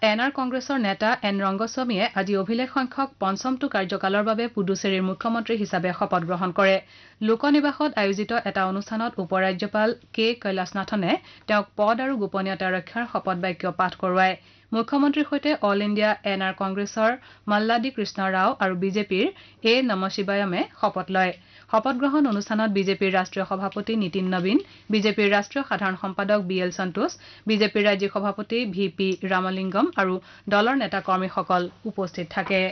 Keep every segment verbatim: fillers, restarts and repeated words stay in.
N R কংগ্ৰেছৰ নেতা N ৰংগস্বামীয়ে আজি অভিলেখ সংখ্যক পঞ্চমটো কাৰ্যকালৰ বাবে পুডুচেৰীৰ মুখ্যমন্ত্ৰী হিচাপে শপত গ্ৰহণ কৰে লোকনিবাসত আয়োজিত এটা অনুষ্ঠানত উপ ৰাজ্যপাল কে কৈলাশনাথনে তেওঁক পদ আৰু গোপনীয়তা ৰক্ষাৰ শপত বাক্য পাঠ কৰোৱায় মুখ্যমন্ত্ৰীৰ সৈতে অল ইণ্ডিয়া এন আৰ কংগ্ৰেছৰ মল্লাদী কৃষ্ণ ৰাও আৰু বিজেপিৰ এ নমশিবায়মে শপত লয় শপত গ্ৰহণ অনুষ্ঠানত বিজেপিৰ ৰাষ্ট্ৰীয় সভাপতি নীতিন নবীন বিজেপিৰ ৰাষ্ট্ৰীয় সাধাৰণ সম্পাদক বি এল সন্তোষ বিজেপিৰ ৰাজ্যিক সভাপতি ভি পি ৰামলিংগম আৰু দলৰ নেতা কৰ্মীসকল উপস্থিত থাকে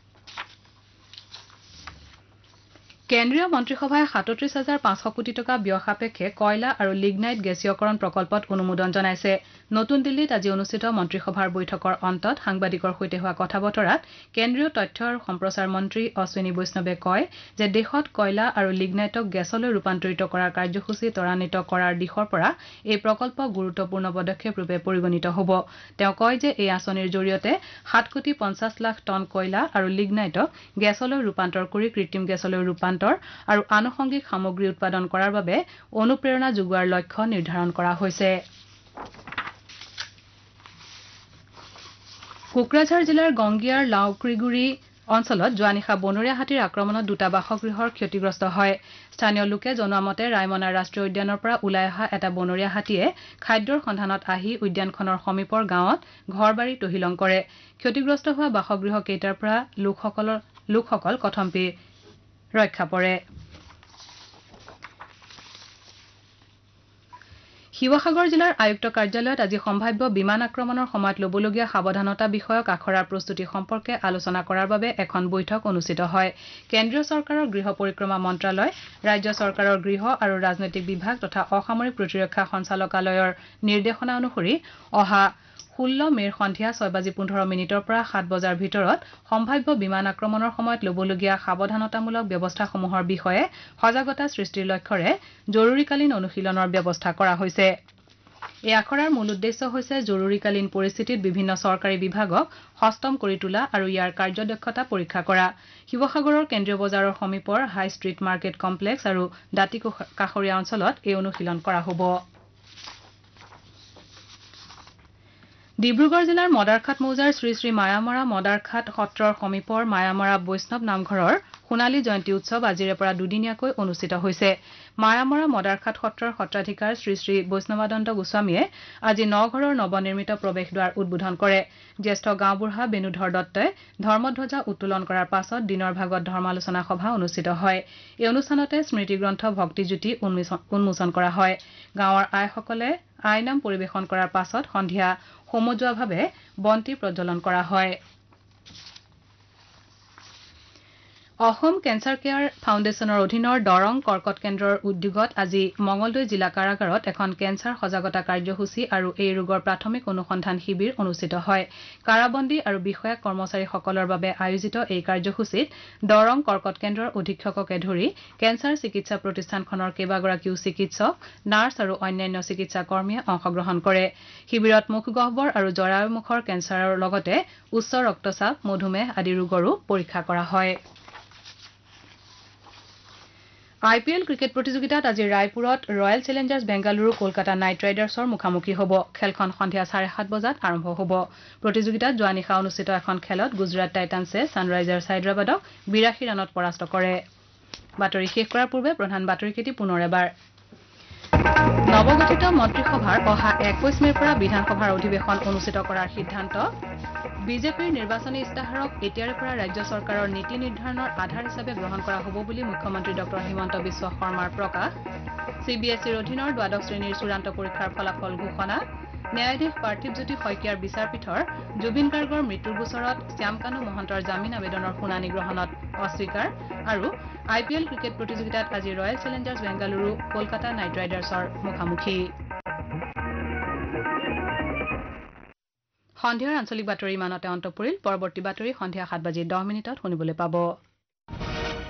কেন্দ্ৰীয় মন্ত্ৰীসভাই সাতত্ৰিশ হাজাৰ পাঁচশ কোটি টকা ব্যয় সাপেক্ষে কয়লা আৰু লিগনাইট গেছীয়কৰণ প্ৰকল্পত অনুমোদন জনাইছে নতুন দিল্লীত আজি অনুষ্ঠিত মন্ত্ৰীসভাৰ বৈঠকৰ অন্তত সাংবাদিকৰ সৈতে হোৱা কথা বতৰাত কেন্দ্ৰীয় তথ্য আৰু সম্প্ৰচাৰ মন্ত্ৰী অশ্বিনী বৈষ্ণৱে কয় যে দেশত কয়লা আৰু লিগনাইটক গেছলৈ ৰূপান্তৰিত কৰাৰ কাৰ্যসূচী ত্বৰান্বিত কৰাৰ দিশৰ পৰা এই প্ৰকল্প গুৰুত্বপূৰ্ণ পদক্ষেপ ৰূপে পৰিগণিত হ'ব তেওঁ কয় যে এই আঁচনিৰ জৰিয়তে সাত কোটি পঞ্চাছ লাখ টন কয়লা আৰু লিগনাইটক গেছলৈ ৰূপান্তৰ কৰি কৃত্ৰিম গেছলৈ ৰূপান্তৰ আৰু আনুষংগিক সামগ্ৰী উৎপাদন কৰাৰ বাবে অনুপ্ৰেৰণা যোগোৱাৰ লক্ষ্য নিৰ্ধাৰণ কৰা হৈছে কোকৰাঝাৰ জিলাৰ গংগিয়াৰ লাওক্ৰিগুৰি অঞ্চলত যোৱা নিশা বনৰীয়া হাতীৰ আক্ৰমণত দুটা বাসগৃহৰ ক্ষতিগ্ৰস্ত হয় স্থানীয় লোকে জনোৱা মতে ৰায়মনা ৰাষ্ট্ৰীয় উদ্যানৰ পৰা ওলাই অহা এটা বনৰীয়া হাতীয়ে খাদ্যৰ সন্ধানত আহি উদ্যানখনৰ সমীপৰ গাঁৱত ঘৰবাৰী তহিলং কৰে ক্ষতিগ্ৰস্ত হোৱা বাসগৃহ কেইটাৰ পৰা লোকসকলৰ লোকসকল কথম্পি ৰক্ষা পৰে শিৱসাগৰ জিলাৰ আয়ুক্ত কাৰ্যালয়ত আজি সম্ভাৱ্য বিমান আক্ৰমণৰ সময়ত লবলগীয়া সাৱধানতা বিষয়ক আখৰাৰ প্ৰস্তুতি সম্পৰ্কে আলোচনা কৰাৰ বাবে এখন বৈঠক অনুষ্ঠিত হয় কেন্দ্ৰীয় চৰকাৰৰ গৃহ পৰিক্ৰমা মন্ত্ৰালয় ৰাজ্য চৰকাৰৰ গৃহ আৰু ৰাজনৈতিক বিভাগ তথা অসামৰিক প্ৰতিৰক্ষা সঞ্চালকালয়ৰ নিৰ্দেশনা অনুসৰি অহা ষোল্ল মেৰ সন্ধিয়া ছয় বাজি পোন্ধৰ মিনিটৰ পৰা সাত বজাৰ ভিতৰত সম্ভাৱ্য বিমান আক্ৰমণৰ সময়ত লবলগীয়া সাৱধানতামূলক ব্যৱস্থাসমূহৰ বিষয়ে সজাগতা সৃষ্টিৰ লক্ষ্যৰে জৰুৰীকালীন অনুশীলনৰ ব্যৱস্থা কৰা হৈছে এই আখৰাৰ মূল উদ্দেশ্য হৈছে জৰুৰীকালীন পৰিস্থিতিত বিভিন্ন চৰকাৰী বিভাগক সষ্টম কৰি তোলা আৰু ইয়াৰ কাৰ্যদক্ষতা পৰীক্ষা কৰা শিৱসাগৰৰ কেন্দ্ৰীয় বজাৰৰ সমীপৰ হাই ষ্ট্ৰীট মাৰ্কেট কমপ্লেক্স আৰু দাঁতি কাষৰীয়া অঞ্চলত এই অনুশীলন কৰা হ'ব ডিব্ৰুগড় জিলাৰ মদাৰখাট মৌজাৰ শ্ৰী শ্ৰী মায়ামৰা মদাৰখাট সত্ৰৰ সমীপৰ মায়ামৰা বৈষ্ণৱ নামঘৰৰ সোণালী জয়ন্তী উৎসৱ আজিৰে পৰা দুদিনীয়াকৈ অনুষ্ঠিত হৈছে মায়ামৰা মদাৰখাট সত্ৰৰ সত্ৰাধিকাৰ শ্ৰী শ্ৰী বৈষ্ণৱানন্দ গোস্বামীয়ে আজি নঘৰৰ নৱনিৰ্মিত প্ৰৱেশদ্বাৰ উদ্বোধন কৰে জ্যেষ্ঠ গাঁওবুঢ়া বেণুধৰ দত্তই ধৰ্মধ্বজা উত্তোলন কৰাৰ পাছত দিনৰ ভাগত ধৰ্মালোচনা সভা অনুষ্ঠিত হয় এই অনুষ্ঠানতে স্মৃতিগ্ৰন্থ ভক্তিজ্যোতি উন্মোচন কৰা হয় গাঁৱৰ আইসকলে আইনাম পৰিৱেশন কৰাৰ পাছত সন্ধিয়া সমজুৱাভাৱে বন্তি প্ৰজ্বলন কৰা হয় অসম কেঞ্চাৰ কেয়াৰ ফাউণ্ডেশ্যনৰ অধীনৰ দৰং কৰ্কট কেন্দ্ৰৰ উদ্যোগত আজি মঙলদৈ জিলা কাৰাগাৰত এখন কেঞ্চাৰ সজাগতা কাৰ্যসূচী আৰু এই ৰোগৰ প্ৰাথমিক অনুসন্ধান শিবিৰ অনুষ্ঠিত হয় কাৰাবন্দী আৰু বিষয়া কৰ্মচাৰীসকলৰ বাবে আয়োজিত এই কাৰ্যসূচীত দৰং কৰ্কট কেন্দ্ৰৰ অধীক্ষককে ধৰি কেঞ্চাৰ চিকিৎসা প্ৰতিষ্ঠানখনৰ কেইবাগৰাকীও চিকিৎসক নাৰ্ছ আৰু অন্যান্য চিকিৎসা কৰ্মীয়ে অংশগ্ৰহণ কৰে শিবিৰত মুখগহ্বৰ আৰু জৰায়ুমুখৰ কেঞ্চাৰৰ লগতে উচ্চ ৰক্তচাপ মধুমেহ আদি ৰোগৰো পৰীক্ষা কৰা হয় আই পি এল ক্ৰিকেট প্ৰতিযোগিতাত আজি ৰায়পুৰত royal Challengers Bengaluru Kolkata night ৰাইডাৰ্ছৰ মুখামুখি হ'ব খেলখন সন্ধিয়া চাৰে সাত বজাত আৰম্ভ হ'ব প্ৰতিযোগিতাত যোৱা নিশা অনুষ্ঠিত এখন খেলত গুজৰাট টাইটান্ছে ছানৰাইজাৰ্ছ হায়দৰাবাদক বিৰাশী ৰানত পৰাস্ত কৰে বাতৰি শেষ কৰাৰ পূৰ্বে প্ৰধান বাতৰিকেইটি পুনৰ এবাৰ নৱগঠিত মন্ত্ৰীসভাৰ অহা একৈশ মেৰ পৰা বিধানসভাৰ অধিৱেশন অনুষ্ঠিত কৰাৰ সিদ্ধান্ত বিজেপিৰ নিৰ্বাচনী ইস্তাহাৰক এতিয়াৰে পৰা ৰাজ্য চৰকাৰৰ নীতি নিৰ্ধাৰণৰ আধাৰ হিচাপে গ্ৰহণ কৰা হ'ব বুলি মুখ্যমন্ত্ৰী ডক্টৰ হিমন্ত বিশ্ব শৰ্মাৰ প্ৰকাশ চি বি এছ ইৰ অধীনৰ দ্বাদশ শ্ৰেণীৰ চূড়ান্ত পৰীক্ষাৰ ফলাফল ঘোষণা ন্যায়াধীশ পাৰ্থিৱজ্যোতি শইকীয়াৰ বিচাৰপীঠৰ জুবিন গাৰ্গৰ মৃত্যুৰ গোচৰত শ্যামকানু মহন্তৰ জামিন আবেদনৰ শুনানি গ্ৰহণত অস্বীকাৰ আৰু আই পি এল ক্ৰিকেট প্ৰতিযোগিতাত আজি royal Challengers Bengaluru Kolkata night ৰাইডাৰ্ছৰ মুখামুখি সন্ধিয়াৰ আঞ্চলিক বাতৰি ইমানতে অন্ত পৰিল পৰৱৰ্তী বাতৰি সন্ধিয়া সাত বাজি দহ মিনিটত শুনিবলৈ পাব